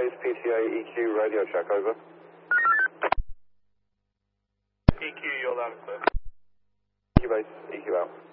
base, PTA, EQ, radio check, over. EQ, you're loud and clear. EQ base, EQ out.